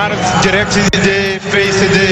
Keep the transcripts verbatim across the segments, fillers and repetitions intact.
Start directly the face the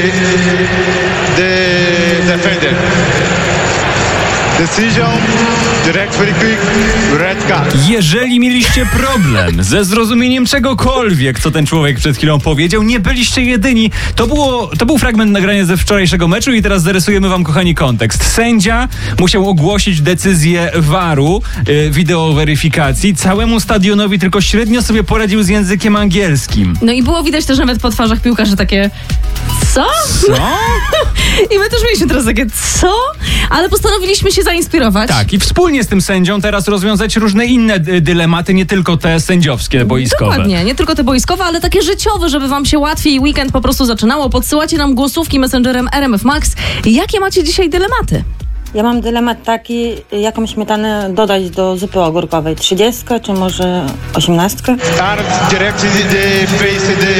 the defender. Decision, direct, very quick, red card. Jeżeli mieliście problem ze zrozumieniem czegokolwiek, co ten człowiek przed chwilą powiedział, nie byliście jedyni. To, było, to był fragment nagrania ze wczorajszego meczu i teraz zarysujemy wam, kochani, kontekst. Sędzia musiał ogłosić decyzję waru, yy, wideoweryfikacji. Całemu stadionowi tylko średnio sobie poradził z językiem angielskim. No i było widać też nawet po twarzach piłkarzy takie... Co? Co? I my też mieliśmy teraz takie co? Ale postanowiliśmy się zainspirować. Tak, i wspólnie z tym sędzią teraz rozwiązać różne inne d- dylematy, nie tylko te sędziowskie, boiskowe. Dokładnie, nie tylko te boiskowe, ale takie życiowe, żeby wam się łatwiej weekend po prostu zaczynało. Podsyłacie nam głosówki messengerem R M F Max. Jakie macie dzisiaj dylematy? Ja mam dylemat taki, jaką śmietanę dodać do zupy ogórkowej. Trzydziestkę czy może osiemnastkę? Start directly the face the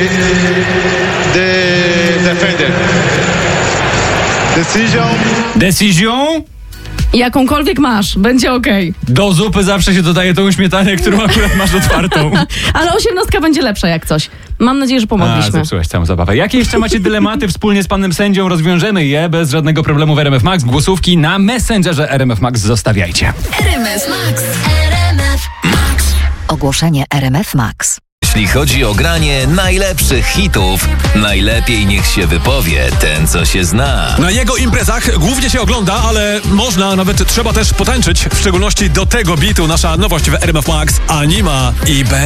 the defender. Decision. Decision? Jakąkolwiek masz, będzie okej. Do zupy zawsze się dodaje tą śmietanę, którą akurat masz otwartą. Ale osiemnastka będzie lepsza jak coś. Mam nadzieję, że A, pomogliśmy. zepsułeś całą zabawę. Jakie jeszcze macie dylematy wspólnie z panem sędzią? Rozwiążemy je bez żadnego problemu w R M F Max. Głosówki na Messengerze R M F Max zostawiajcie. R M F Max. R M F Max. Ogłoszenie R M F Max. Jeśli chodzi o granie najlepszych hitów, najlepiej niech się wypowie ten, co się zna. Na jego imprezach głównie się ogląda, ale można, nawet trzeba też potańczyć, w szczególności do tego bitu. Nasza nowość w R M F Max, Anima i B.